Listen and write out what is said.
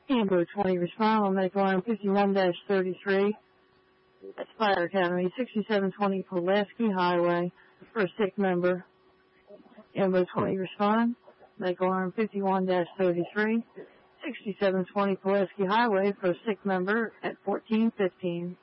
Amber 20 respond on medical line 51-33. That's Fire Academy, 6720 Pulaski Highway for a sick member. Amber 20 respond, medical line 51-33. 6720 Pulaski Highway for a sick member at 1415.